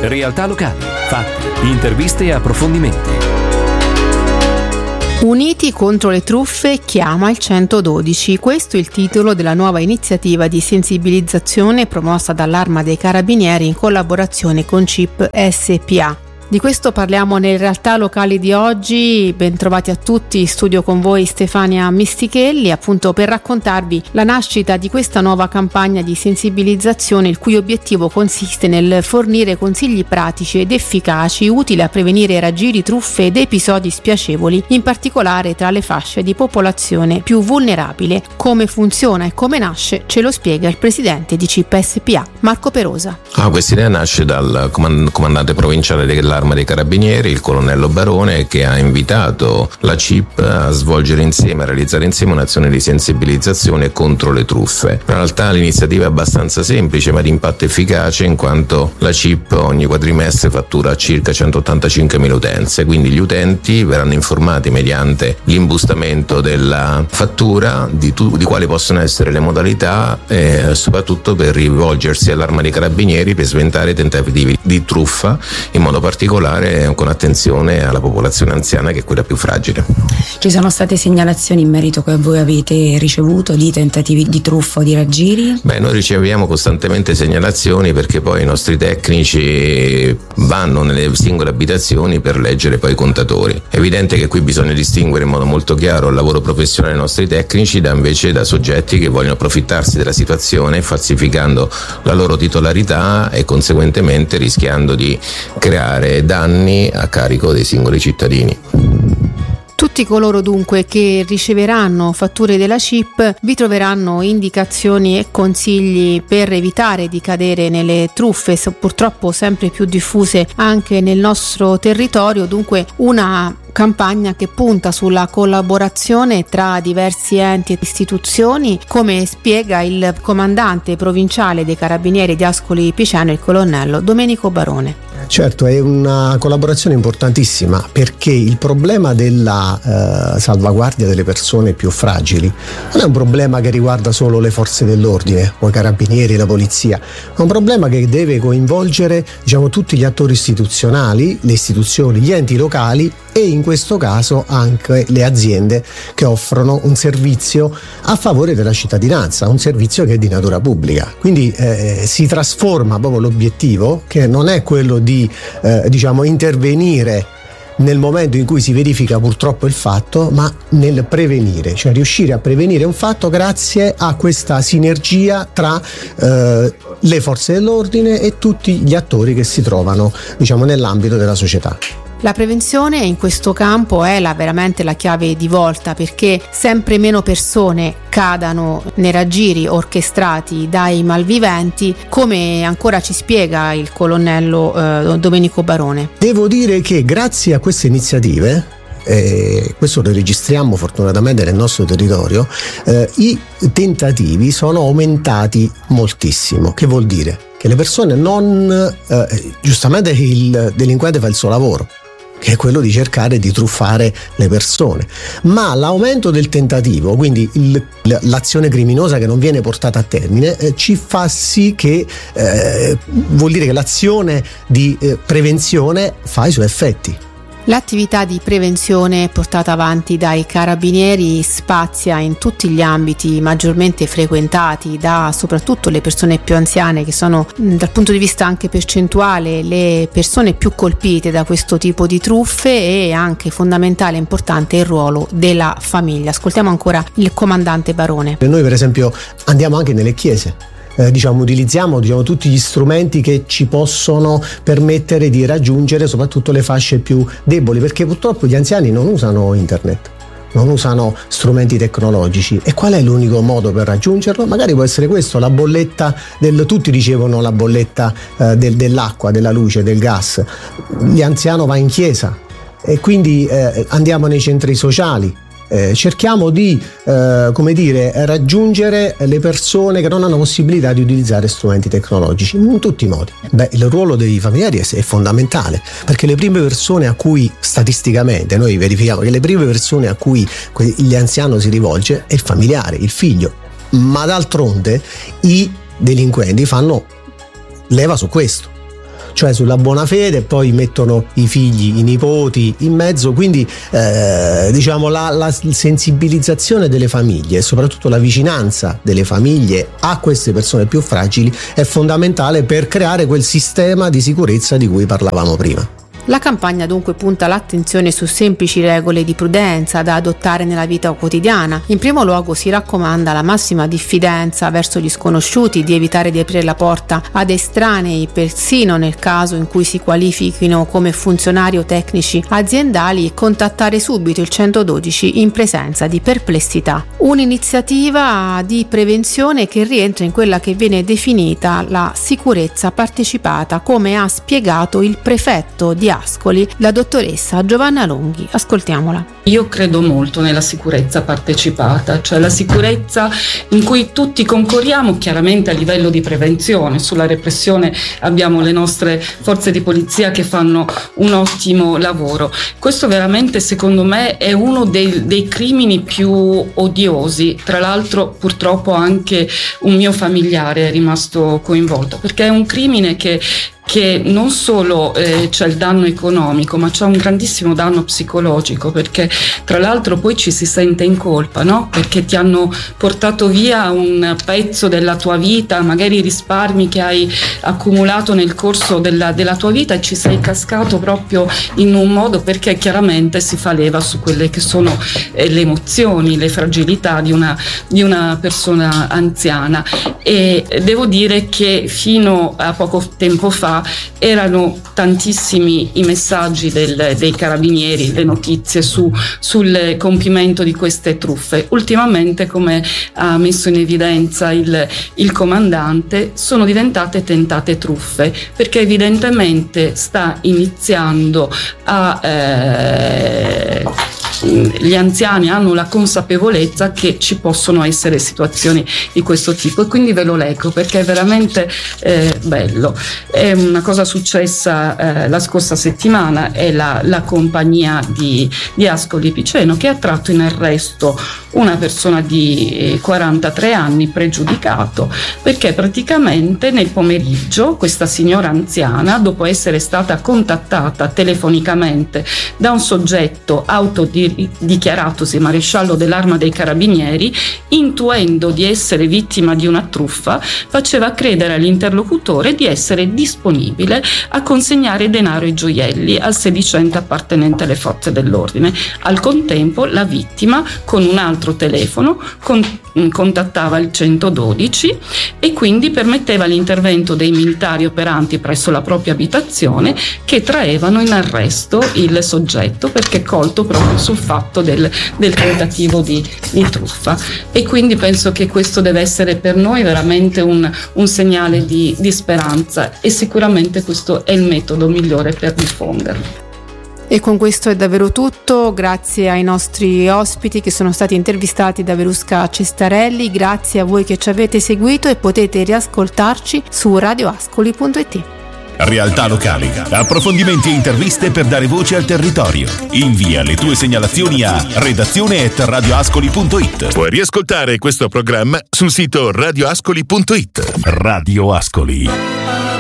Realtà locali, fatti, interviste e approfondimenti. Uniti contro le truffe, chiama il 112. Questo è il titolo della nuova iniziativa di sensibilizzazione promossa dall'Arma dei Carabinieri in collaborazione con CIP SpA. Di questo parliamo nelle realtà locali di oggi. Bentrovati a tutti, in studio con voi Stefania Mistichelli, appunto per raccontarvi la nascita di questa nuova campagna di sensibilizzazione, il cui obiettivo consiste nel fornire consigli pratici ed efficaci utili a prevenire raggiri, truffe ed episodi spiacevoli, in particolare tra le fasce di popolazione più vulnerabile. Come funziona e come nasce ce lo spiega il presidente di CIP SpA, Marco Perosa. Questa idea nasce dal comandante provinciale dell'Arma dei Carabinieri, il colonnello Barone, che ha invitato la CIP a svolgere insieme, a realizzare insieme un'azione di sensibilizzazione contro le truffe. In realtà l'iniziativa è abbastanza semplice ma di impatto efficace, in quanto la CIP ogni quadrimestre fattura circa 185.000 utenze, quindi gli utenti verranno informati mediante l'imbustamento della fattura di quali possono essere le modalità e soprattutto per rivolgersi all'Arma dei Carabinieri per sventare tentativi di truffa, in modo particolare con attenzione alla popolazione anziana, che è quella più fragile. Ci sono state segnalazioni in merito che voi avete ricevuto di tentativi di truffa o di raggiri? Noi riceviamo costantemente segnalazioni, perché poi i nostri tecnici vanno nelle singole abitazioni per leggere poi i contatori. È evidente che qui bisogna distinguere in modo molto chiaro il lavoro professionale dei nostri tecnici da soggetti che vogliono approfittarsi della situazione, falsificando la loro titolarità e conseguentemente rischiando di creare danni a carico dei singoli cittadini. Tutti coloro dunque che riceveranno fatture della CIP vi troveranno indicazioni e consigli per evitare di cadere nelle truffe, purtroppo sempre più diffuse anche nel nostro territorio. Dunque una campagna che punta sulla collaborazione tra diversi enti e istituzioni, come spiega il comandante provinciale dei Carabinieri di Ascoli Piceno, il colonnello Domenico Barone. Certo, è una collaborazione importantissima, perché il problema della salvaguardia delle persone più fragili non è un problema che riguarda solo le forze dell'ordine o i carabinieri, la polizia, è un problema che deve coinvolgere tutti gli attori istituzionali, le istituzioni, gli enti locali e in questo caso anche le aziende che offrono un servizio a favore della cittadinanza, un servizio che è di natura pubblica. Quindi si trasforma proprio l'obiettivo, che non è quello di intervenire nel momento in cui si verifica purtroppo il fatto, ma nel prevenire, cioè riuscire a prevenire un fatto grazie a questa sinergia tra le forze dell'ordine e tutti gli attori che si trovano nell'ambito della società. La prevenzione in questo campo è veramente la chiave di volta, perché sempre meno persone cadano nei raggiri orchestrati dai malviventi, come ancora ci spiega il colonnello Domenico Barone. Devo dire che grazie a queste iniziative, questo lo registriamo fortunatamente nel nostro territorio, i tentativi sono aumentati moltissimo. Che vuol dire? Che le persone giustamente il delinquente fa il suo lavoro, che è quello di cercare di truffare le persone, ma l'aumento del tentativo, quindi l'azione criminosa che non viene portata a termine, ci fa sì che vuol dire che l'azione di prevenzione fa i suoi effetti. L'attività di prevenzione portata avanti dai carabinieri spazia in tutti gli ambiti maggiormente frequentati da soprattutto le persone più anziane, che sono dal punto di vista anche percentuale le persone più colpite da questo tipo di truffe, e anche fondamentale e importante il ruolo della famiglia. Ascoltiamo ancora il comandante Barone. Noi per esempio andiamo anche nelle chiese. Utilizziamo tutti gli strumenti che ci possono permettere di raggiungere soprattutto le fasce più deboli, perché purtroppo gli anziani non usano internet, non usano strumenti tecnologici. E qual è l'unico modo per raggiungerlo? Magari può essere questo, la bolletta tutti ricevono la bolletta dell'acqua, della luce, del gas. L'anziano va in chiesa e quindi andiamo nei centri sociali. Cerchiamo di raggiungere le persone che non hanno possibilità di utilizzare strumenti tecnologici in tutti i modi. Il ruolo dei familiari è fondamentale, perché le prime persone a cui statisticamente noi verifichiamo che le prime persone a cui l'anziano si rivolge è il familiare, il figlio, ma d'altronde i delinquenti fanno leva su questo. cioè sulla buona fede, poi mettono i figli, i nipoti in mezzo, quindi diciamo la sensibilizzazione delle famiglie e soprattutto la vicinanza delle famiglie a queste persone più fragili è fondamentale per creare quel sistema di sicurezza di cui parlavamo prima. La campagna dunque punta l'attenzione su semplici regole di prudenza da adottare nella vita quotidiana. In primo luogo si raccomanda la massima diffidenza verso gli sconosciuti, di evitare di aprire la porta ad estranei, persino nel caso in cui si qualifichino come funzionari o tecnici aziendali, e contattare subito il 112 in presenza di perplessità. Un'iniziativa di prevenzione che rientra in quella che viene definita la sicurezza partecipata, come ha spiegato il prefetto di Ascoli, la dottoressa Giovanna Longhi. Ascoltiamola. Io credo molto nella sicurezza partecipata, cioè la sicurezza in cui tutti concorriamo, chiaramente a livello di prevenzione. Sulla repressione abbiamo le nostre forze di polizia che fanno un ottimo lavoro. Questo veramente, secondo me, è uno dei crimini più odiosi. Tra l'altro purtroppo anche un mio familiare è rimasto coinvolto, perché è un crimine che non solo c'è il danno economico, ma c'è un grandissimo danno psicologico, perché tra l'altro poi ci si sente in colpa, no? Perché ti hanno portato via un pezzo della tua vita, magari risparmi che hai accumulato nel corso della tua vita, e ci sei cascato proprio in un modo, perché chiaramente si fa leva su quelle che sono le emozioni, le fragilità di una persona anziana. E devo dire che fino a poco tempo fa erano tantissimi i messaggi dei carabinieri, le notizie sul compimento di queste truffe. Ultimamente, come ha messo in evidenza il comandante, sono diventate tentate truffe, perché evidentemente sta iniziando gli anziani hanno la consapevolezza che ci possono essere situazioni di questo tipo, e quindi ve lo leggo perché è veramente bello. È una cosa successa la scorsa settimana, è la compagnia di Ascoli Piceno che ha tratto in arresto una persona di 43 anni pregiudicato, perché praticamente nel pomeriggio questa signora anziana, dopo essere stata contattata telefonicamente da un soggetto dichiaratosi maresciallo dell'Arma dei Carabinieri, intuendo di essere vittima di una truffa, faceva credere all'interlocutore di essere disponibile a consegnare denaro e gioielli al sedicente appartenente alle forze dell'ordine. Al contempo la vittima, con un altro telefono, contattava il 112 e quindi permetteva l'intervento dei militari operanti presso la propria abitazione, che traevano in arresto il soggetto perché colto proprio sul fatto del tentativo di truffa. E quindi penso che questo deve essere per noi veramente un segnale di speranza, e sicuramente questo è il metodo migliore per diffonderlo. E con questo è davvero tutto. Grazie ai nostri ospiti che sono stati intervistati da Verusca Cestarelli, grazie a voi che ci avete seguito, e potete riascoltarci su radioascoli.it. Realtà locali, approfondimenti e interviste per dare voce al territorio. Invia le tue segnalazioni a redazione@radioascoli.it. Puoi riascoltare questo programma sul sito radioascoli.it. Radio Ascoli.